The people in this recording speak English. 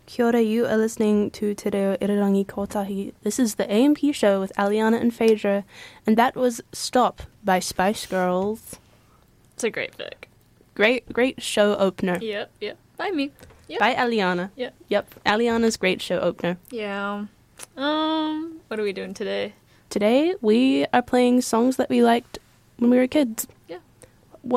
Kia ora, you are listening to Te Reo Irirangi Kotahi. This is the AMP show with Aliana and Phaedra, and that was Stop by Spice Girls. It's a great pick. Great show opener. Yep. By me. Yep. By Aliana. Yep. Aliana's great show opener. Yeah. What are we doing today? Today, we are playing songs that we liked when we were kids.